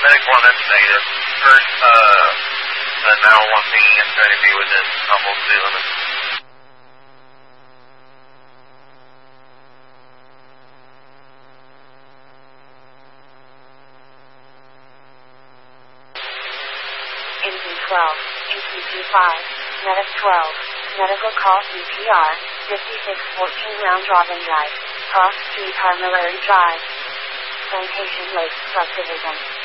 Medic 1, that's negative. First, now one pinging is going to be within almost the limits. Engine 12, ECP 5, Medic 12, medical call CPR, 5614 Round Robin Drive, Cross Street Armillary Drive, Plantation Lake Subdivision.